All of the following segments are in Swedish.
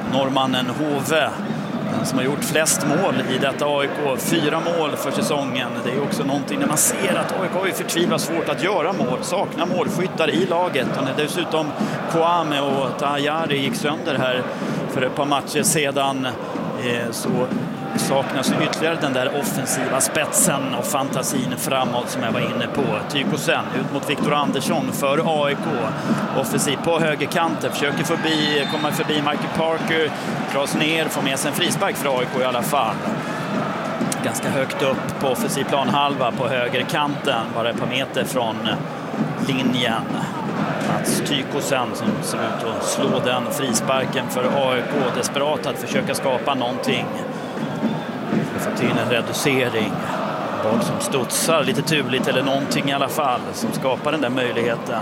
norrmannen Hove, den som har gjort flest mål i detta AIK. 4 mål för säsongen. Det är också någonting när man ser att AIK har ju förtvivlat svårt att göra mål. Saknar målskyttar i laget. Och när dessutom Kwame och Tahayari gick sönder här för ett par matcher sedan, så saknas ytterligare den där offensiva spetsen och fantasin framåt som jag var inne på. Tykosen ut mot Victor Andersson för AIK. Offensiv på högerkanten, försöker komma förbi Michael Parker, dras ner, får med sig en frispark för AIK i alla fall. Ganska högt upp på offensiv planhalva på högerkanten, bara ett par meter från linjen. Mats Tykosen som ser ut att slå den frisparken för AIK, desperat att försöka skapa någonting. Får till en reducering. Boll som studsar lite turligt eller någonting i alla fall som skapar den där möjligheten.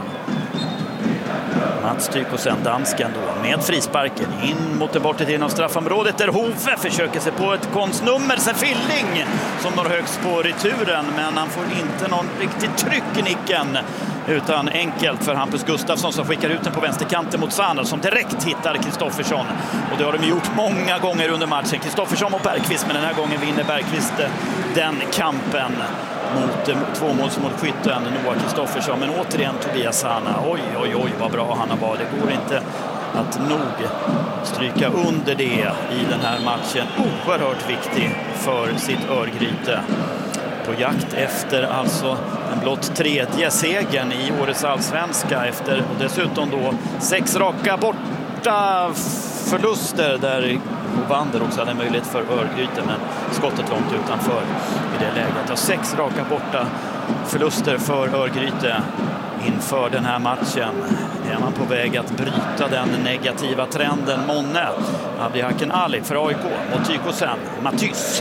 Mats Tykosen, dansken då, med frisparken in mot det bortre delen av straffområdet där Hove försöker sig på ett konstnummer. Sen Filling som når högst på returen, men han får inte någon riktigt tryck i nicken, utan enkelt för Hampus Gustafsson som skickar ut den på vänsterkanten mot Sana som direkt hittar Kristoffersson. Och det har de gjort många gånger under matchen. Kristoffersson och Bergqvist, men den här gången vinner Bergqvist den kampen mot tvåmålsmålskytten Noah Kristoffersson. Men återigen Tobias Sana. Oj vad bra han har varit. Det går inte att nog stryka under det i den här matchen. Oerhört viktig för sitt Örgryte. På jakt efter alltså den blott 3:e segern i årets allsvenska, efter och dessutom då 6 raka borta förluster där Hovander också hade möjlighet för Örgryte, men skottet långt utanför i det läget. Och 6 raka borta förluster för Örgryte inför den här matchen. Är man på väg att bryta den negativa trenden? Månne Abdihaken Ali för AIK mot Tykosen. Matys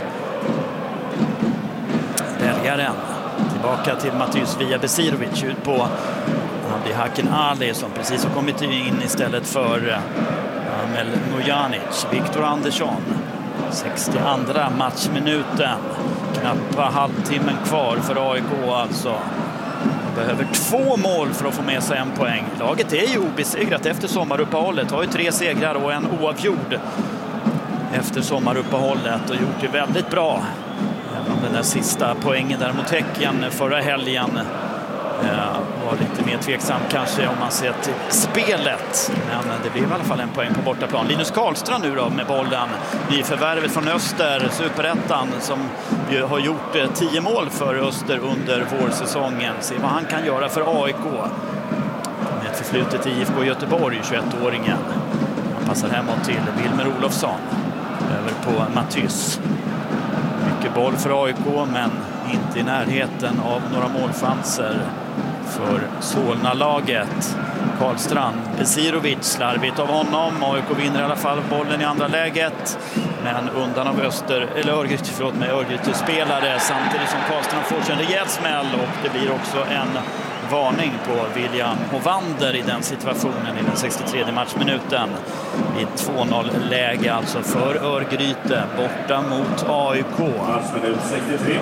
väljaren tillbaka till Matys via Besirovic ut på Abdihaken Ali som precis har kommit in istället för Amel Mujanic. Victor Andersson, 62:a matchminuten, knappa halvtimmen kvar för AIK alltså. Behöver 2 mål för att få med sig 1 poäng. Laget är ju obesegrat efter sommaruppehållet, har ju 3 segrar och en oavgjord efter sommaruppehållet och gjort det väldigt bra. Den där sista poängen där mot Häcken förra helgen var lite mer tveksam kanske om man ser till spelet. Men det blev i alla fall 1 poäng på bortaplan. Linus Karlstrand nu då med bollen. Nyförvärvet från Öster, Superettan, som har gjort 10 mål för Öster under vårsäsongen. Se vad han kan göra för AIK. Med ett förflutet i IFK Göteborg, 21-åringen. Han passar hemåt till Wilmer Olofsson. Över på Matys. Boll för AIK, men inte i närheten av några målchanser för Solna-laget. Karlstrand, Besirovic, slarvigt av honom. AIK vinner i alla fall bollen i andra läget, men undan av Örgryte-spelare samtidigt som Karlstrand får sig en rejäl smäll, och det blir också en varning på William Hovander i den situationen i den 63:e matchminuten. I 2-0-läge alltså för Örgryte borta mot AIK. Matchminut 63,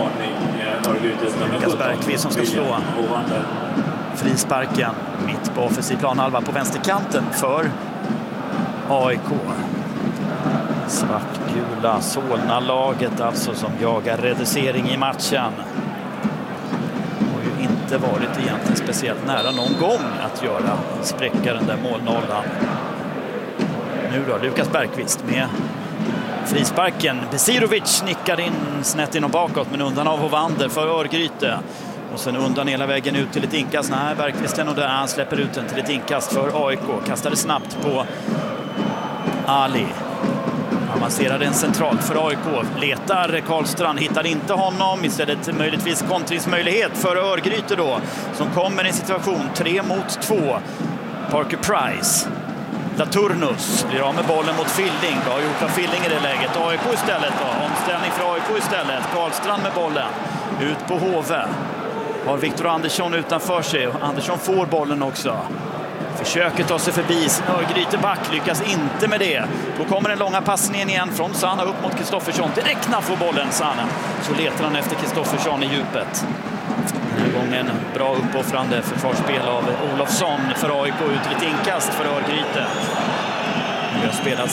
Lukas Bergqvist som ska slå frisparken mitt på offensiv planhalva på vänsterkanten för AIK. Svartgula Solna-laget alltså som jagar reducering i matchen. Inte varit egentligen speciellt nära någon gång att spräcka den där målnollan. Nu då Lukas Bergqvist med frisparken. Besirovic nickar in snett in och bakåt, men undan av Hovander för Örgryte. Och sen undan hela vägen ut till ett inkast. Nej, Bergqvist är nog där. Han släpper ut den till ett inkast för AIK. Kastade snabbt på Ali. Avancerar den centralt för AIK. Letar Karlstrand, hittar inte honom. Istället möjligtvis kontringsmöjlighet för Örgryte då, som kommer i en situation 3 mot 2. Parker Price. Laturnus blir av med bollen mot Filling. Bra gjort av Filling i det läget. AIK istället då. Omställning för AIK istället. Karlstrand med bollen. Ut på Hove. Har Victor Andersson utanför sig. Andersson får bollen också. Försöker ta sig förbi sin Örgryteback, lyckas inte med det. Då kommer den långa passningen igen från Sana upp mot Kristoffersson. Direkt när får bollen Sana, så letar han efter Kristoffersson i djupet. Den här gången bra uppoffrande försvarsspel av Olofsson för AIK ut till ett inkast för Örgryte. Nu har spelat